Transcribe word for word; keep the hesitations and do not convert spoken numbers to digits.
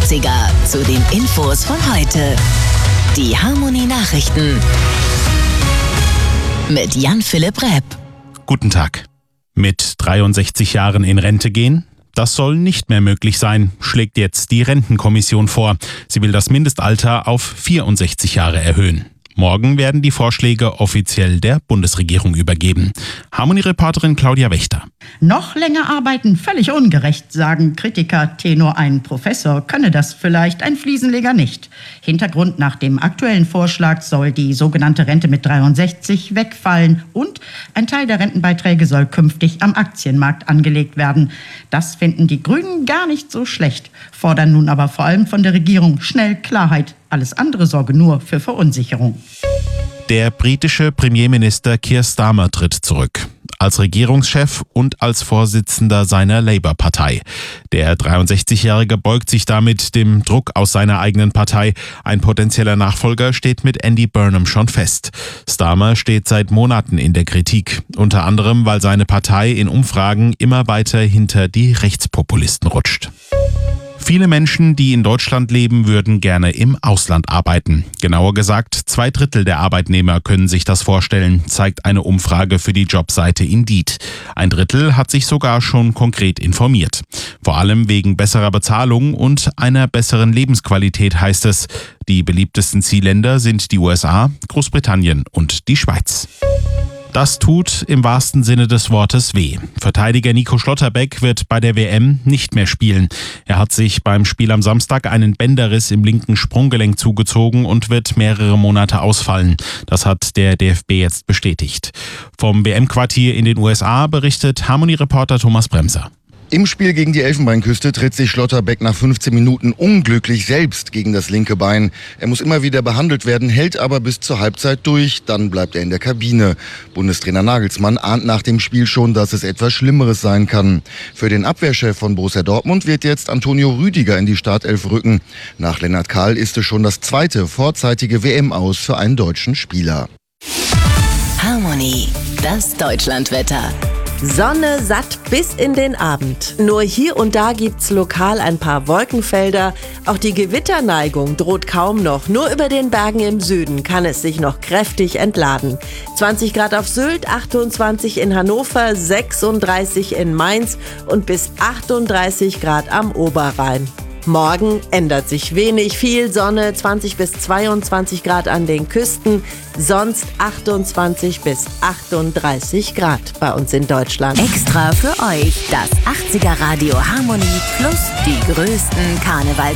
achtziger zu den Infos von heute. Die Harmony Nachrichten mit Jan-Philipp Repp. Guten Tag. Mit dreiundsechzig Jahren in Rente gehen? Das soll nicht mehr möglich sein, schlägt jetzt die Rentenkommission vor. Sie will das Mindestalter auf vierundsechzig Jahre erhöhen. Morgen werden die Vorschläge offiziell der Bundesregierung übergeben. Harmony-Reporterin Claudia Wächter. Noch länger arbeiten, völlig ungerecht, sagen Kritiker. Tenor ein Professor könne das vielleicht, ein Fliesenleger nicht. Hintergrund: nach dem aktuellen Vorschlag soll die sogenannte Rente mit dreiundsechzig wegfallen und ein Teil der Rentenbeiträge soll künftig am Aktienmarkt angelegt werden. Das finden die Grünen gar nicht so schlecht, fordern nun aber vor allem von der Regierung schnell Klarheit. Alles andere sorge nur für Verunsicherung. Der britische Premierminister Keir Starmer tritt zurück. Als Regierungschef und als Vorsitzender seiner Labour-Partei. Der dreiundsechzigjährige beugt sich damit dem Druck aus seiner eigenen Partei. Ein potenzieller Nachfolger steht mit Andy Burnham schon fest. Starmer steht seit Monaten in der Kritik. Unter anderem, weil seine Partei in Umfragen immer weiter hinter die Rechtspopulisten rutscht. Viele Menschen, die in Deutschland leben, würden gerne im Ausland arbeiten. Genauer gesagt, zwei Drittel der Arbeitnehmer können sich das vorstellen, zeigt eine Umfrage für die Jobseite Indeed. Ein Drittel hat sich sogar schon konkret informiert. Vor allem wegen besserer Bezahlung und einer besseren Lebensqualität, heißt es. Die beliebtesten Zielländer sind die U S A, Großbritannien und die Schweiz. Das tut im wahrsten Sinne des Wortes weh. Verteidiger Nico Schlotterbeck wird bei der W M nicht mehr spielen. Er hat sich beim Spiel am Samstag einen Bänderriss im linken Sprunggelenk zugezogen und wird mehrere Monate ausfallen. Das hat der D F B jetzt bestätigt. Vom W M-Quartier in den U S A berichtet Harmony-Reporter Thomas Bremser. Im Spiel gegen die Elfenbeinküste tritt sich Schlotterbeck nach fünfzehn Minuten unglücklich selbst gegen das linke Bein. Er muss immer wieder behandelt werden, hält aber bis zur Halbzeit durch. Dann bleibt er in der Kabine. Bundestrainer Nagelsmann ahnt nach dem Spiel schon, dass es etwas Schlimmeres sein kann. Für den Abwehrchef von Borussia Dortmund wird jetzt Antonio Rüdiger in die Startelf rücken. Nach Lennart Kahl ist es schon das zweite vorzeitige W M-Aus für einen deutschen Spieler. Harmony, das Deutschlandwetter. Sonne satt bis in den Abend. Nur hier und da gibt's lokal ein paar Wolkenfelder. Auch die Gewitterneigung droht kaum noch. Nur über den Bergen im Süden kann es sich noch kräftig entladen. zwanzig Grad auf Sylt, achtundzwanzig in Hannover, sechsunddreißig in Mainz und bis achtunddreißig Grad am Oberrhein. Morgen ändert sich wenig, viel Sonne, zwanzig bis zweiundzwanzig Grad an den Küsten, sonst achtundzwanzig bis achtunddreißig Grad bei uns in Deutschland. Extra für euch das achtziger Radio Harmony plus die größten Karnevals